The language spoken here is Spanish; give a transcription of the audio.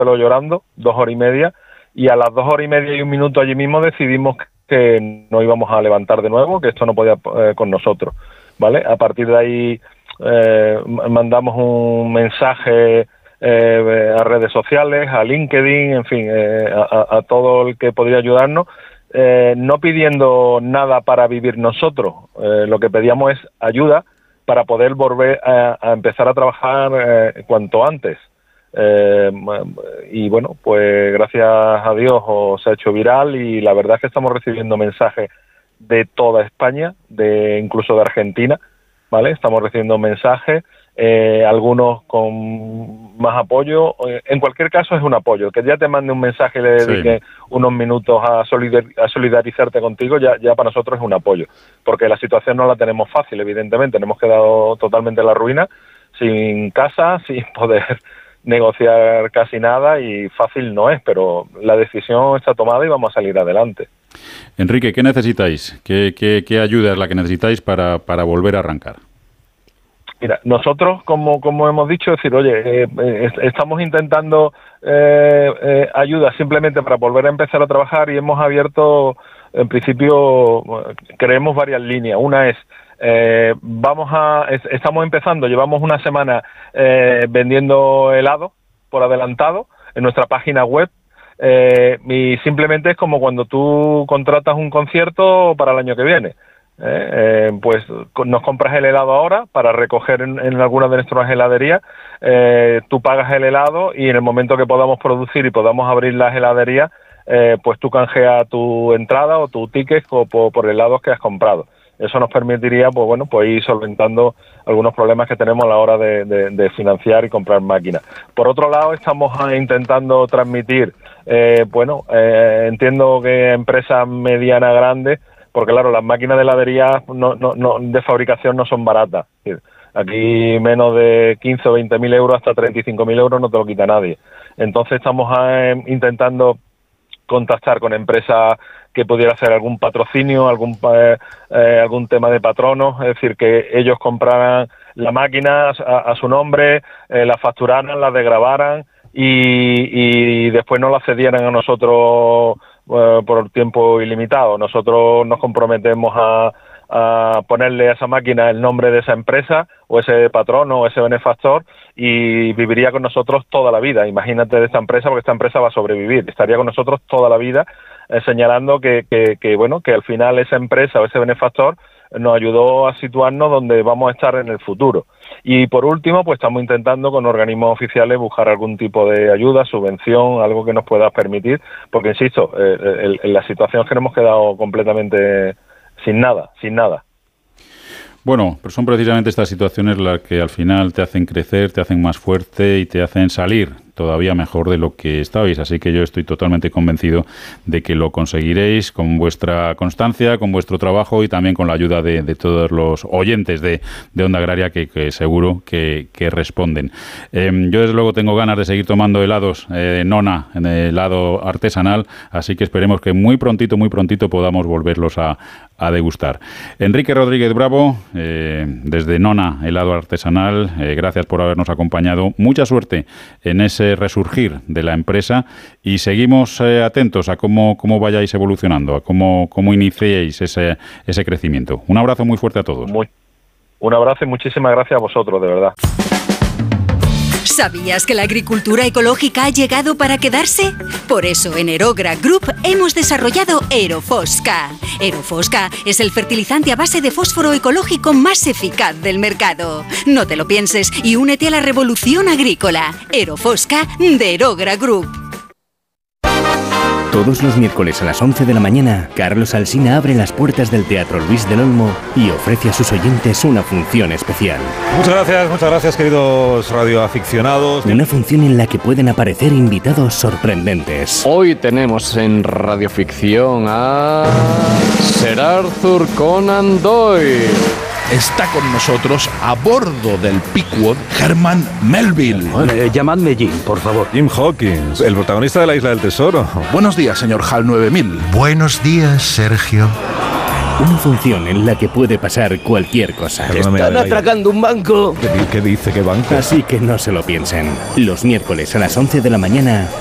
llorando, 2 horas y media, y a las 2 horas y media y un minuto allí mismo decidimos que no íbamos a levantar de nuevo, que esto no podía con nosotros, ¿vale? A partir de ahí mandamos un mensaje a redes sociales, a LinkedIn, en fin, a todo el que podría ayudarnos, no pidiendo nada para vivir nosotros, lo que pedíamos es ayuda para poder volver a empezar a trabajar cuanto antes. Y bueno, pues gracias a Dios se ha hecho viral y la verdad es que estamos recibiendo mensajes de toda España, incluso de Argentina, ¿vale? Estamos recibiendo mensajes, algunos con más apoyo. En cualquier caso es un apoyo. El que ya te mande un mensaje y le dedique unos minutos a solidarizarte contigo, ya para nosotros es un apoyo. Porque la situación no la tenemos fácil, evidentemente. Hemos quedado totalmente en la ruina, sin casa, sin poder negociar casi nada, y fácil no es, pero la decisión está tomada y vamos a salir adelante. Enrique, ¿qué necesitáis? ¿Qué ayuda es la que necesitáis para volver a arrancar? Mira, nosotros, como hemos dicho, es decir, oye, estamos intentando ayuda simplemente para volver a empezar a trabajar, y hemos abierto, en principio, creemos varias líneas. Una es, estamos empezando, llevamos una semana vendiendo helado por adelantado en nuestra página web, y simplemente es como cuando tú contratas un concierto para el año que viene. Pues nos compras el helado ahora para recoger en alguna de nuestras heladerías, tú pagas el helado y en el momento que podamos producir y podamos abrir las heladerías, pues tú canjeas tu entrada o tu ticket por helados que has comprado. Eso nos permitiría, pues bueno, pues ir solventando algunos problemas que tenemos a la hora de financiar y comprar máquinas. Por otro lado, estamos intentando transmitir, entiendo que empresas medianas, grandes, porque claro, las máquinas de heladería de fabricación no son baratas. Es decir, aquí menos de 15 o 20.000 euros hasta 35.000 euros no te lo quita nadie. Entonces estamos intentando contactar con empresas que pudiera hacer algún patrocinio, algún tema de patronos, es decir, que ellos compraran la máquina a su nombre, la facturaran, la desgravaran y después nos la cedieran a nosotros por tiempo ilimitado. Nosotros nos comprometemos a ponerle a esa máquina el nombre de esa empresa o ese patrono o ese benefactor, y viviría con nosotros toda la vida. Imagínate de esta empresa, porque esta empresa va a sobrevivir, estaría con nosotros toda la vida, señalando que al final esa empresa o ese benefactor nos ayudó a situarnos donde vamos a estar en el futuro. Y por último, pues estamos intentando con organismos oficiales buscar algún tipo de ayuda, subvención, algo que nos pueda permitir, porque insisto, en la situación es que nos hemos quedado completamente sin nada. Bueno, pues son precisamente estas situaciones las que al final te hacen crecer, te hacen más fuerte y te hacen salir todavía mejor de lo que estabais. Así que yo estoy totalmente convencido de que lo conseguiréis con vuestra constancia, con vuestro trabajo y también con la ayuda de todos los oyentes de Onda Agraria que seguro que responden. Yo desde luego tengo ganas de seguir tomando helados Nona, en helado artesanal, así que esperemos que muy prontito podamos volverlos a degustar. Enrique Rodríguez Bravo, desde Nona, helado artesanal, gracias por habernos acompañado. Mucha suerte en ese resurgir de la empresa y seguimos atentos a cómo vayáis evolucionando, a cómo iniciéis ese crecimiento. Un abrazo muy fuerte a todos. Un abrazo y muchísimas gracias a vosotros, de verdad. ¿Sabías que la agricultura ecológica ha llegado para quedarse? Por eso en Aerogra Group hemos desarrollado Aerofosca. Aerofosca es el fertilizante a base de fósforo ecológico más eficaz del mercado. No te lo pienses y únete a la revolución agrícola. Aerofosca de Aerogra Group. Todos los miércoles a las 11 de la mañana, Carlos Alsina abre las puertas del Teatro Luis del Olmo y ofrece a sus oyentes una función especial. Muchas gracias, queridos radioaficionados. Una función en la que pueden aparecer invitados sorprendentes. Hoy tenemos en Radioficción a Sir Arthur Conan Doyle. Está con nosotros a bordo del Pequod Herman Melville. Llamadme Jim, por favor. Jim Hawkins, el protagonista de La Isla del Tesoro. Buenos días, señor HAL 9000. Buenos días, Sergio. Una función en la que puede pasar cualquier cosa. Están atracando un banco. ¿Qué dice? ¿Qué banco? Así que no se lo piensen. Los miércoles a las 11 de la mañana,